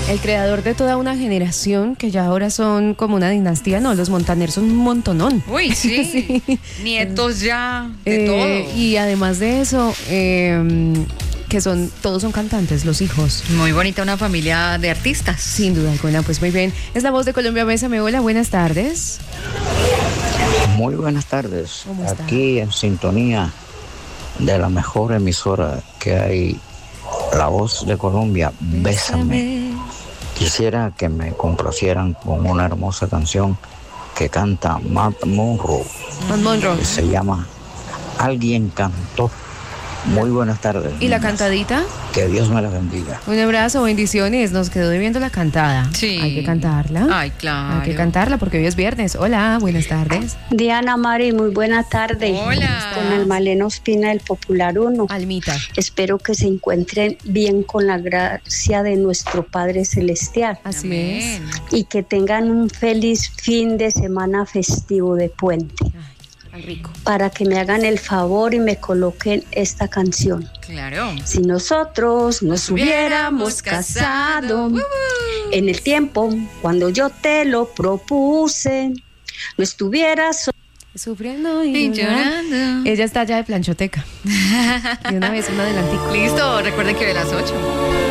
El creador de toda una generación que ya ahora son como una dinastía, no, los Montaner son un montonón. Uy, sí. Sí. Nietos ya, de todo. Y además de eso, que todos son cantantes, los hijos. Muy bonita una familia de artistas. Sin duda alguna, pues muy bien. Es la voz de Colombia Bésame. Hola, buenas tardes. Muy buenas tardes. ¿Cómo está? Aquí en sintonía de la mejor emisora que hay, La Voz de Colombia, Bésame. Quisiera que me complacieran con una hermosa canción que canta Matt Monroe, que se llama Alguien Cantó. Muy buenas tardes. ¿Y la niñas. cantadita? Que Dios me la bendiga. Un abrazo, bendiciones. Nos quedó debiendo la cantada. Sí. Hay que cantarla. Ay, claro. Hay que cantarla porque hoy es viernes. Hola, buenas tardes. Diana Mari, muy buena tarde. Hola. Con Almalena Ospina del Popular 1. Almita. Espero que se encuentren bien con la gracia de nuestro Padre Celestial Así Amén. y que tengan un feliz fin de semana festivo de puente. Tan rico. Para que me hagan el favor y me coloquen esta canción. Claro. Si nosotros nos hubiéramos casado en el tiempo cuando yo te lo propuse, no estuvieras Sufriendo y Y llorando. llorando. Ella está ya de planchoteca. Y una vez un adelantico. Listo, recuerden que de las 8.